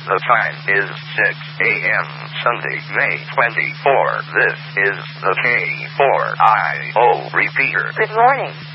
The time is 6 a.m. Sunday, May 24. This is the K4IO repeater. Good morning.